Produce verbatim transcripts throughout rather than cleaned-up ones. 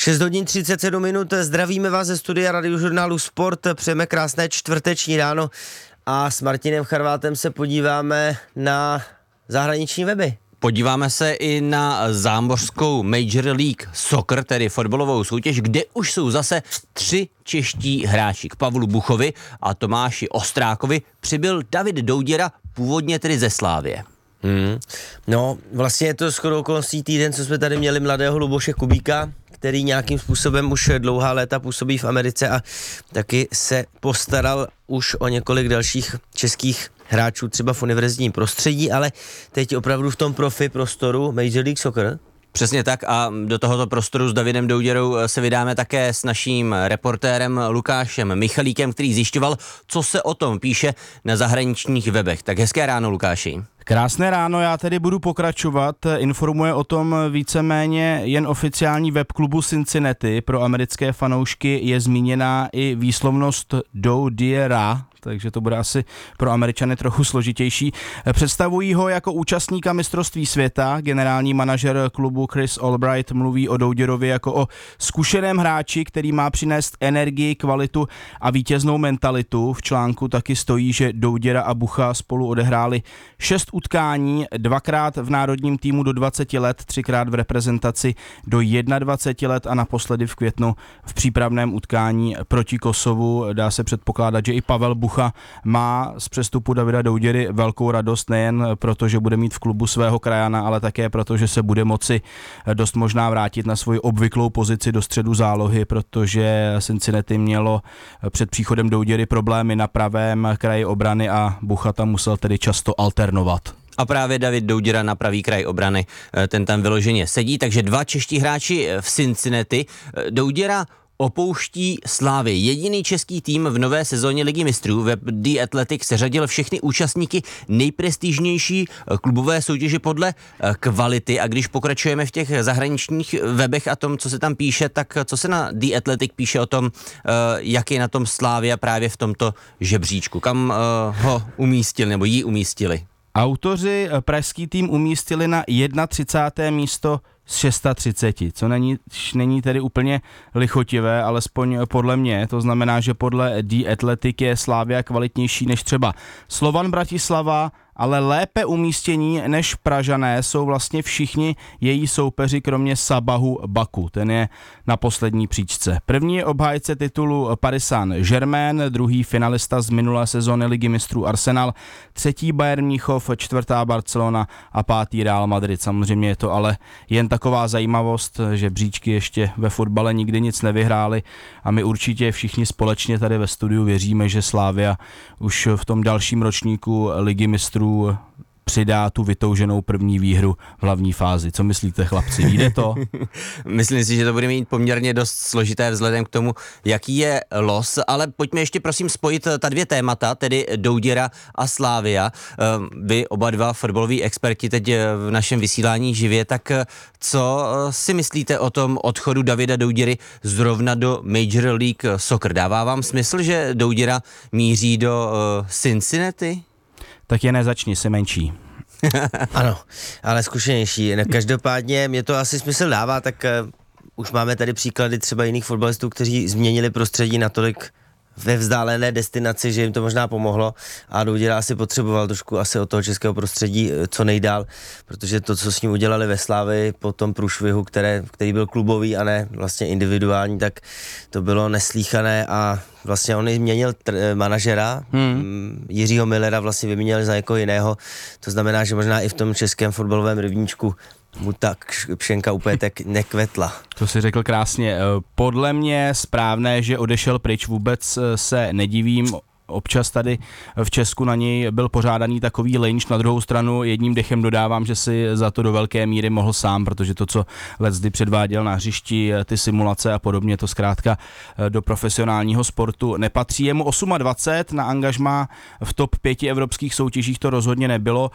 šest hodin třicet sedm minut, zdravíme vás ze studia Radiožurnálu Sport, přejeme krásné čtvrteční ráno a s Martinem Charvátem se podíváme na zahraniční weby. Podíváme se i na zámořskou Major League Soccer, tedy fotbalovou soutěž, kde už jsou zase tři čeští hráči. K Pavlu Buchovi a Tomáši Ostrákovi přibyl David Douděra, původně tedy ze Slávie. Hmm. No, vlastně je to shodou okolností týden, co jsme tady měli mladého Luboše Kubíka, který nějakým způsobem už dlouhá léta působí v Americe a taky se postaral už o několik dalších českých hráčů třeba v univerzitním prostředí, ale teď opravdu v tom profi prostoru Major League Soccer. Přesně tak a do tohoto prostoru s Davidem Douděrou se vydáme také s naším reportérem Lukášem Michalíkem, který zjišťoval, co se o tom píše na zahraničních webech. Tak hezké ráno, Lukáši. Krásné ráno, já tedy budu pokračovat. Informuje o tom víceméně jen oficiální web klubu Cincinnati. Pro americké fanoušky je zmíněná i výslovnost Douděra, takže to bude asi pro Američany trochu složitější. Představují ho jako účastníka mistrovství světa. Generální manažer klubu Chris Albright mluví o Douděrovi jako o zkušeném hráči, který má přinést energii, kvalitu a vítěznou mentalitu. V článku taky stojí, že Douděra a Bucha spolu odehráli šest utkání, dvakrát v národním týmu do dvaceti let, třikrát v reprezentaci do dvaceti jedna let a naposledy v květnu v přípravném utkání proti Kosovu. Dá se předpokládat, že i Pavel Bucha má z přestupu Davida Douděry velkou radost, nejen proto, že bude mít v klubu svého krajana, ale také proto, že se bude moci dost možná vrátit na svoji obvyklou pozici do středu zálohy, protože Cincinnati mělo před příchodem Douděry problémy na pravém kraji obrany a Bucha tam musel tedy často alternovat. A právě David Douděra na pravý kraj obrany, ten tam vyloženě sedí, takže dva čeští hráči v Cincinnati. Douděra opouští Slávy. Jediný český tým v nové sezóně Ligy mistrů. Web The Athletic seřadil všechny účastníky nejprestižnější klubové soutěže podle kvality. A když pokračujeme v těch zahraničních webech a tom, co se tam píše, tak co se na The Athletic píše o tom, jak je na tom Slavia právě v tomto žebříčku? Kam ho umístili nebo jí umístili? Autoři pražský tým umístili na třicáté první místo z třiceti šesti, co není, není tedy úplně lichotivé, alespoň podle mě. To znamená, že podle The Athletic je Slavia kvalitnější než třeba Slovan Bratislava, ale lépe umístění než Pražané jsou vlastně všichni její soupeři, kromě Sabahu Baku. Ten je na poslední příčce. První je obhájce titulu Paris Saint-Germain, druhý finalista z minulé sezóny Ligy mistrů Arsenal, třetí Bayern Mnichov, čtvrtá Barcelona a pátý Real Madrid. Samozřejmě je to ale jen taková zajímavost, že bříčky ještě ve fotbale nikdy nic nevyhrály a my určitě všichni společně tady ve studiu věříme, že Slavia už v tom dalším ročníku Ligy mistrů přidá tu vytouženou první výhru v hlavní fázi. Co myslíte, chlapci? Jde to? Myslím si, že to bude mít poměrně dost složité vzhledem k tomu, jaký je los, ale pojďme ještě prosím spojit ta dvě témata, tedy Douděra a Slavia. Vy oba dva fotbaloví experti teď v našem vysílání živě, tak co si myslíte o tom odchodu Davida Douděry zrovna do Major League Soccer? Dává vám smysl, že Douděra míří do Cincinnati? Tak je nezačni, se menší. Ano, ale zkušenější. Každopádně mě to asi smysl dává, tak uh, už máme tady příklady třeba jiných fotbalistů, kteří změnili prostředí natolik ve vzdálené destinaci, že jim to možná pomohlo a Douděra asi potřeboval trošku asi od toho českého prostředí co nejdál, protože to, co s ním udělali ve Slavii po tom průšvihu, které, který byl klubový a ne vlastně individuální, tak to bylo neslíchané a vlastně on změnil tr- manažera, hmm. Jiřího Millera vlastně vyměnil za někoho jiného, to znamená, že možná i v tom českém fotbalovém rybníčku mu ta pšenka úplně tak nekvetla. To si řekl krásně. Podle mě správné, že odešel pryč, vůbec se nedivím. Občas tady v Česku na něj byl pořádaný takový lynč, na druhou stranu jedním dechem dodávám, že si za to do velké míry mohl sám, protože to, co leckdy předváděl na hřišti, ty simulace a podobně, to zkrátka do profesionálního sportu nepatří. Je mu dvacet osm, na angažmá v top pěti evropských soutěžích to rozhodně nebylo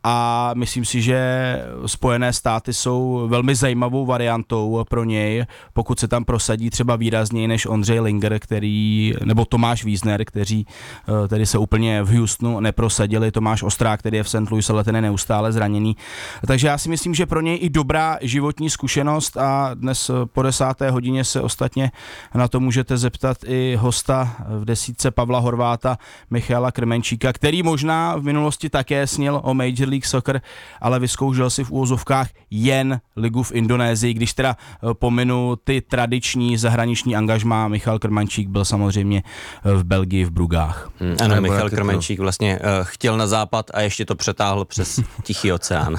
a myslím si, že Spojené státy jsou velmi zajímavou variantou pro něj, pokud se tam prosadí třeba výrazněji než Ondřej Linger, který, nebo Tomáš Wiesner, kteří tedy se úplně v Houstonu neprosadili. Tomáš Ostrák, který je v Saint Louis, ale ten je neustále zraněný. Takže já si myslím, že pro něj i dobrá životní zkušenost a dnes po desáté hodině se ostatně na to můžete zeptat i hosta v desítce Pavla Horváta, Michala Krmenčíka, který možná v minulosti také snil o Major League Soccer, ale vyzkoušel si v úvozovkách jen ligu v Indonésii, když teda pominu ty tradiční zahraniční angažmá. Michal Krmenčík byl samozřejmě v Belgii v Brugách. Hmm, ano, Michal Krmenčík vlastně uh, chtěl na západ a ještě to přetáhl přes Tichý oceán.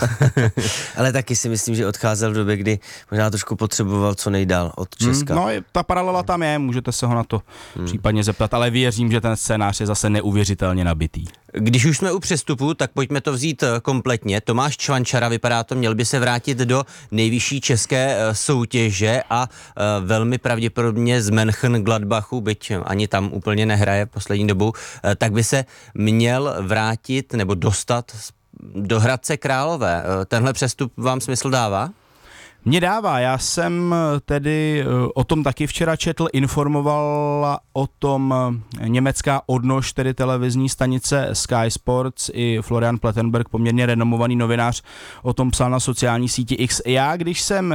Ale taky si myslím, že odcházel v době, kdy možná trošku potřeboval co nejdál od Česka. Hmm, no, ta paralela tam je, můžete se ho na to hmm. případně zeptat, ale věřím, že ten scénář je zase neuvěřitelně nabitý. Když už jsme u přestupu, tak pojďme to vzít kompletně. Tomáš Čvančara, vypadá to, měl by se vrátit do nejvyšší české soutěže a velmi pravděpodobně z Mönchengladbachu, byť ani tam úplně nehraje poslední dobou, tak by se měl vrátit nebo dostat do Hradce Králové. Tenhle přestup vám smysl dává? Mně dává, já jsem tedy o tom taky včera četl, informovala o tom německá odnož, tedy televizní stanice Sky Sports, i Florian Plettenberg, poměrně renomovaný novinář, o tom psal na sociální síti X. Já, když jsem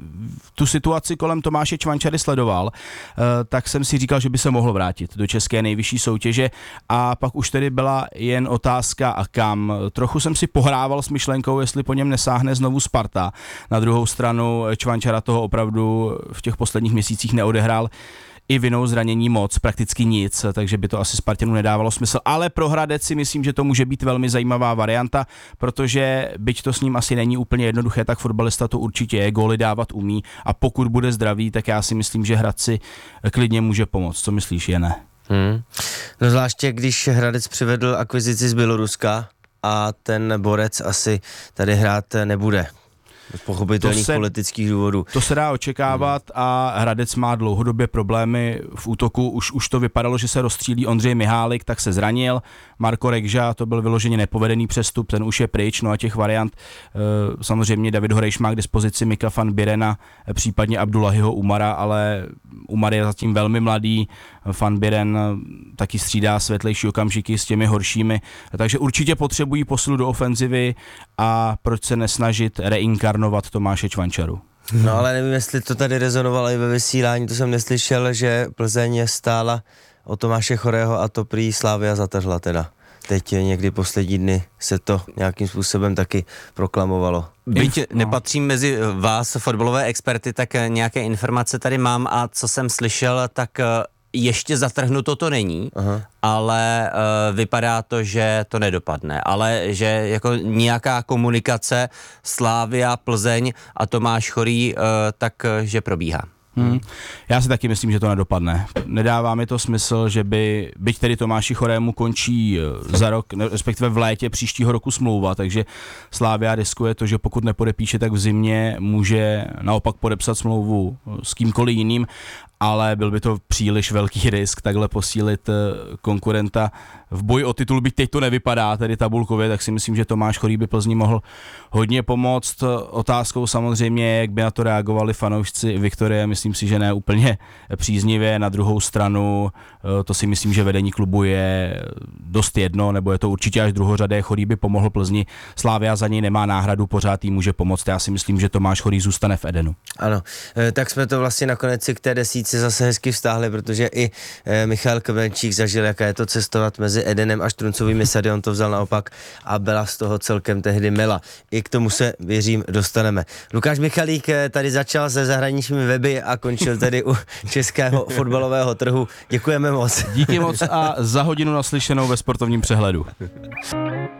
tu situaci kolem Tomáše Čvančary sledoval, tak jsem si říkal, že by se mohl vrátit do české nejvyšší soutěže a pak už tedy byla jen otázka a kam. Trochu jsem si pohrával s myšlenkou, jestli po něm nesáhne znovu Sparta. Na druhou stranu Čvančara toho opravdu v těch posledních měsících neodehrál i vinou zranění moc, prakticky nic, takže by to asi Spartanu nedávalo smysl. Ale pro Hradec si myslím, že to může být velmi zajímavá varianta, protože byť to s ním asi není úplně jednoduché, tak fotbalista to určitě je, góly dávat umí a pokud bude zdravý, tak já si myslím, že Hradci klidně může pomoct. Co myslíš, Jene? Hmm. No zvláště, když Hradec přivedl akvizici z Běloruska a ten borec asi tady hrát nebude. Z pochopitelných se, politických důvodů. To se dá očekávat a Hradec má dlouhodobě problémy v útoku. Už, už to vypadalo, že se rozstřílí Ondřej Mihálik, tak se zranil. Marko Rekža, to byl vyloženě nepovedený přestup, ten už je pryč. No a těch variant, e, samozřejmě David Horejš má k dispozici Mika van Birena, případně Abdullahiho Umara, ale Umar je zatím velmi mladý, Van Biren taky střídá světlejší okamžiky s těmi horšími. Takže určitě potřebují posilu do ofenzivy a proč se nesnažit reinkarnovat Tomáše Čvančaru. No ale nevím, jestli to tady rezonovalo i ve vysílání, to jsem neslyšel, že Plzeň stála o Tomáše Chorého a to prý Slavia zatrhla teda. Teď někdy poslední dny se to nějakým způsobem taky proklamovalo. Byť nepatřím mezi vás, fotbalové experty, tak nějaké informace tady mám a co jsem slyšel, tak ještě zatrhnuto to není, aha, ale uh, vypadá to, že to nedopadne, ale že jako nějaká komunikace Slavia, Plzeň a Tomáš Chorý, uh, tak že probíhá. Hmm. Já si taky myslím, že to nedopadne. Nedává mi to smysl, že by, byť tedy Tomáši Chorému končí za rok, respektive v létě příštího roku smlouva, takže Slavia riskuje to, že pokud nepodepíše, tak v zimě může naopak podepsat smlouvu s kýmkoliv jiným, ale byl by to příliš velký risk takhle posílit konkurenta v boji o titul, byť teď to nevypadá, tedy tabulkově, tak si myslím, že Tomáš Chorý by Plzni mohl hodně pomoct. Otázkou samozřejmě, jak by na to reagovali fanoušci Viktorie, myslím si, že ne úplně příznivě. Na druhou stranu, to si myslím, že vedení klubu je dost jedno, nebo je to určitě až druhořadé. Chorý by pomohl Plzni, Slavia za něj nemá náhradu, pořád jí může pomoct. Já si myslím, že Tomáš Chorý zůstane v Edenu. Ano, tak jsme to vlastně nakonec si k té desíci zase hezky vztáhli, protože i Michal Krmenčík zažil, jaké je to cestovat mezi Edenem a Štruncovými sady, on to vzal naopak a byla z toho celkem tehdy mila. I k tomu se, věřím, dostaneme. Lukáš Michalík tady začal se zahraničními weby a končil tedy u českého fotbalového trhu. Děkujeme moc. Díky moc a za hodinu naslyšenou ve sportovním přehledu.